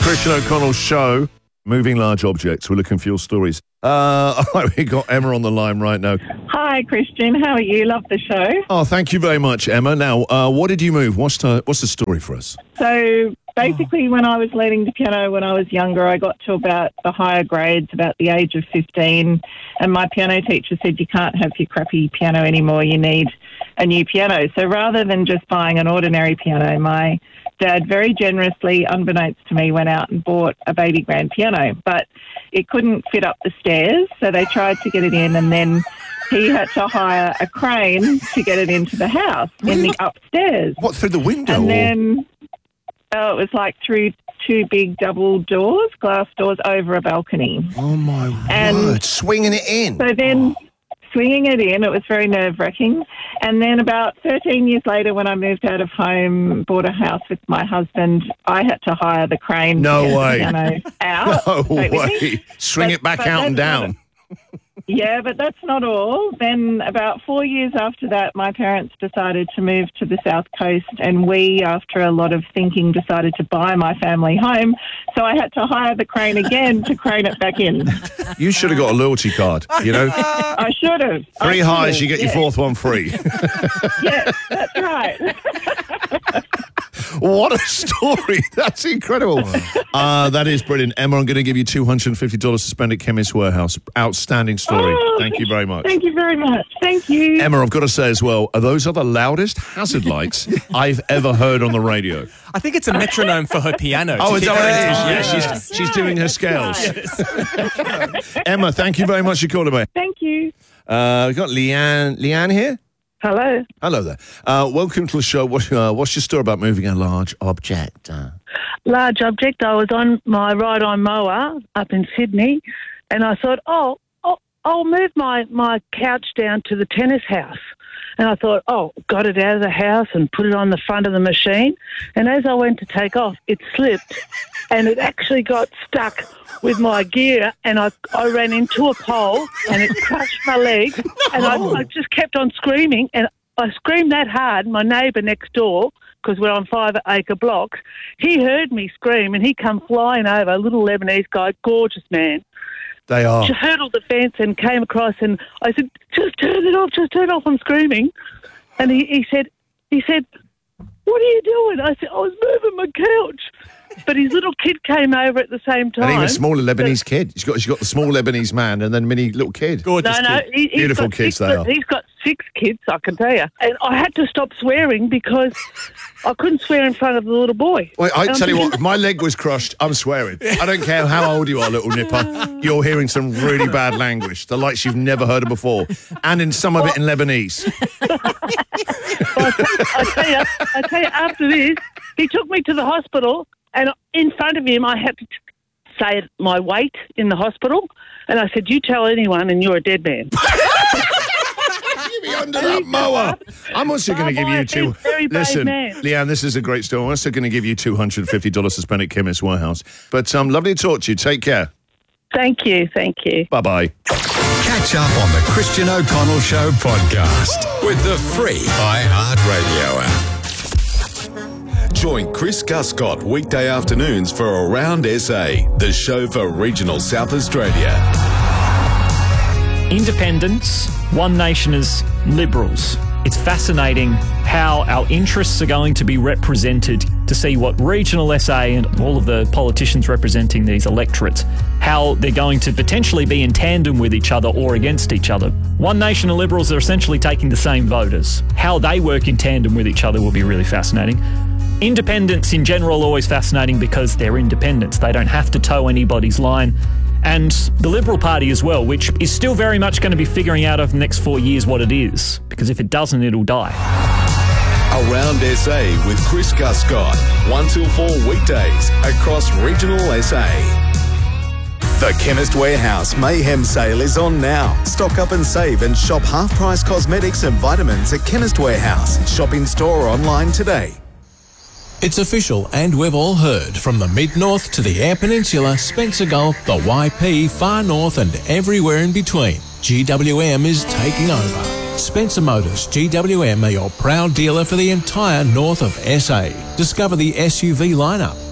Christian O'Connell Show. Moving large objects. We're looking for your stories. All right, we got Emma on the line right now. Hi, Christian. How are you? Love the show. Oh, thank you very much, Emma. Now, what did you move? What's the story for us? So basically, when I was learning the piano when I was younger, I got to about the higher grades, about the age of 15, and my piano teacher said, you can't have your crappy piano anymore. You need a new piano. So rather than just buying an ordinary piano, my Dad very generously, unbeknownst to me, went out and bought a baby grand piano, but it couldn't fit up the stairs, so they tried to get it in, and then he had to hire a crane to get it into the house in the upstairs. What, through the window? And then it was like through two big double doors, glass doors over a balcony. Oh, my word. Swinging it in. So then swinging it in, it was very nerve-wracking. And then about 13 years later, when I moved out of home, bought a house with my husband, I had to hire the crane No to get way. the piano out. No Take with me. way. Swing it back out and down. Yeah, but that's not all. Then about 4 years after that, my parents decided to move to the South Coast, and we, after a lot of thinking, decided to buy my family home. So I had to hire the crane again to crane it back in. You should have got a loyalty card, you know? I should have. Three highs, you get your fourth one free. Yes, that's right. What a story. That's incredible. That is brilliant. Emma, I'm going to give you $250 to spend at Chemist Warehouse. Outstanding story. Thank you very much. Thank you very much. Thank you. Emma, I've got to say as well, those are the loudest hazard lights I've ever heard on the radio. I think it's a metronome for her piano. Oh, is that what it is? Yeah, she's doing her scales. Yes. Emma, thank you very much for calling me. Thank you. We've got Leanne here. Hello. Hello there. Welcome to the show. What's your story about moving a large object? Large object. I was on my ride-on mower up in Sydney, and I thought, I'll move my couch down to the tennis house. And I thought, got it out of the house and put it on the front of the machine. And as I went to take off, it slipped, and it actually got stuck with my gear, and I ran into a pole, and it crushed my leg. And I just kept on screaming, and I screamed that hard. My neighbour next door, because we're on 5-acre blocks, he heard me scream, and he come flying over, a little Lebanese guy, gorgeous man. They are. She hurdled the fence and came across, and I said, just turn it off, I'm screaming. And he said, what are you doing? I said, I was moving my couch. But his little kid came over at the same time. And even a smaller Lebanese kid. She's got the small Lebanese man and then mini little kid. Gorgeous kid. Beautiful kids they are. He's got 6 kids, I can tell you. And I had to stop swearing because I couldn't swear in front of the little boy. Wait, I tell you what, if my leg was crushed, I'm swearing. I don't care how old you are, little nipper. You're hearing some really bad language, the likes you've never heard of before, and in some of it in Lebanese. I tell you, after this, he took me to the hospital, and in front of him, I had to say my weight in the hospital, and I said, you tell anyone and you're a dead man. Give me under that mower. I'm also going to give you two. Listen, Leanne, this is a great story. I'm also going to give you $250 to spend at Chemist Warehouse. But lovely to talk to you. Take care. Thank you. Bye-bye. Catch up on the Christian O'Connell Show podcast with the free iHeartRadio app. Join Chris Guscott weekday afternoons for Around SA, the show for regional South Australia. Independents, One Nation as Liberals. It's fascinating how our interests are going to be represented to see what regional SA and all of the politicians representing these electorates, how they're going to potentially be in tandem with each other or against each other. One Nation and Liberals are essentially taking the same voters. How they work in tandem with each other will be really fascinating. Independents in general are always fascinating because they're independents. They don't have to toe anybody's line. And the Liberal Party as well, which is still very much going to be figuring out over the next 4 years what it is, because if it doesn't, it'll die. Around SA with Chris Guscott, 1 till 4 weekdays across regional SA. The Chemist Warehouse Mayhem Sale is on now. Stock up and save and shop half-price cosmetics and vitamins at Chemist Warehouse. Shop in store or online today. It's official, and we've all heard, from the Mid-North to the Eyre Peninsula, Spencer Gulf, the YP, Far North and everywhere in between. GWM is taking over. Spencer Motors GWM are your proud dealer for the entire north of SA. Discover the SUV lineup,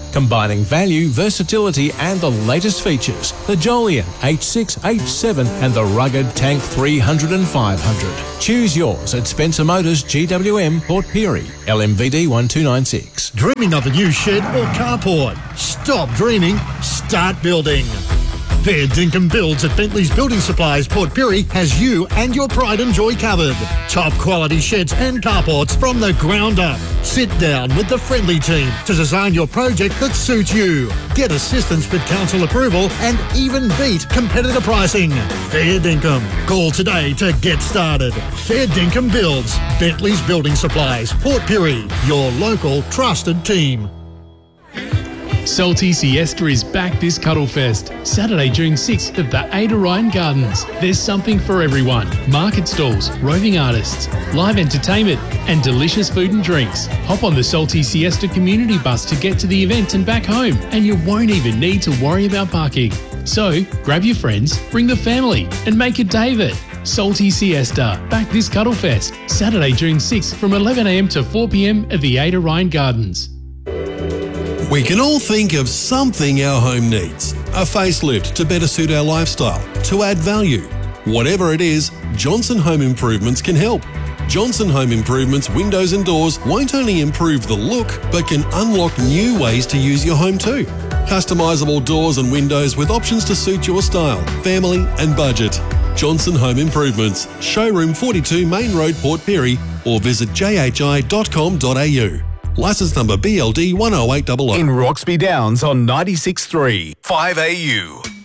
combining value, versatility and the latest features. The Jolion H6, H7 and the rugged Tank 300 and 500. Choose yours at Spencer Motors GWM Port Pirie, LMVD 1296. Dreaming of a new shed or carport? Stop dreaming, start building. Fair Dinkum Builds at Bentley's Building Supplies Port Pirie has you and your pride and joy covered. Top quality sheds and carports from the ground up. Sit down with the friendly team to design your project that suits you. Get assistance with council approval and even beat competitor pricing. Fair Dinkum. Call today to get started. Fair Dinkum Builds. Bentley's Building Supplies Port Pirie. Your local trusted team. Salty Siesta is back this Cuddlefest, Saturday, June 6th at the Ada Ryan Gardens. There's something for everyone. Market stalls, roving artists, live entertainment and delicious food and drinks. Hop on the Salty Siesta community bus to get to the event and back home, and you won't even need to worry about parking. So, grab your friends, bring the family and make a day of it. Salty Siesta, back this Cuddlefest, Saturday, June 6th from 11am to 4pm at the Ada Ryan Gardens. We can all think of something our home needs. A facelift to better suit our lifestyle, to add value. Whatever it is, Johnson Home Improvements can help. Johnson Home Improvements windows and doors won't only improve the look, but can unlock new ways to use your home too. Customisable doors and windows with options to suit your style, family and budget. Johnson Home Improvements, Showroom 42 Main Road, Port Pirie, or visit jhi.com.au. Licence number BLD 10800. In Roxby Downs on 96.3 5AU.